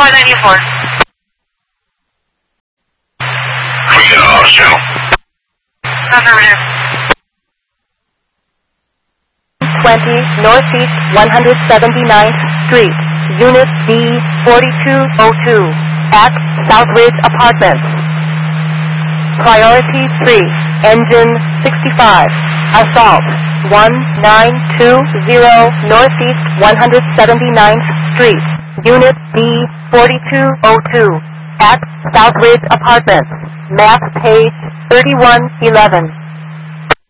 594. Channel. Affirmative. 20 Northeast 179th Street, Unit B4202, at Southridge Apartments. Priority 3, Engine 65, Assault 1920 Northeast 179th Street, Unit B4202, at Southridge Apartments. Map page 3111.